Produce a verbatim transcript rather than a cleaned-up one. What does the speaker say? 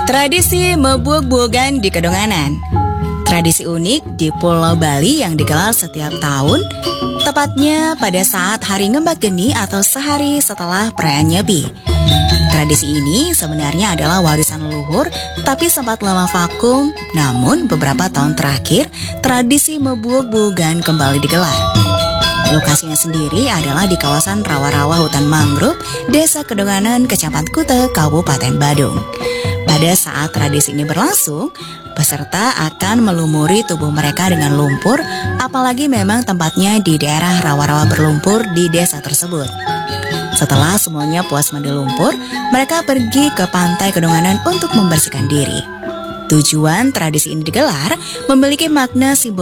Tradisi mebug-bugan di Kedonganan. Tradisi unik di Pulau Bali yang digelar setiap tahun, tepatnya pada saat Hari Ngembak Geni atau sehari setelah perayaan Nyepi. Tradisi ini sebenarnya adalah warisan leluhur, tapi sempat lama vakum. Namun beberapa tahun terakhir, tradisi mebug-bugan kembali digelar. Lokasinya sendiri adalah di kawasan rawa-rawa hutan mangrove, Desa Kedonganan, Kecamatan Kute, Kabupaten Badung. Pada saat tradisi ini berlangsung, peserta akan melumuri tubuh mereka dengan lumpur, apalagi memang tempatnya di daerah rawa-rawa berlumpur di desa tersebut. Setelah semuanya puas mandi lumpur, mereka pergi ke pantai Kedonganan untuk membersihkan diri. Tujuan tradisi ini digelar memiliki makna simbol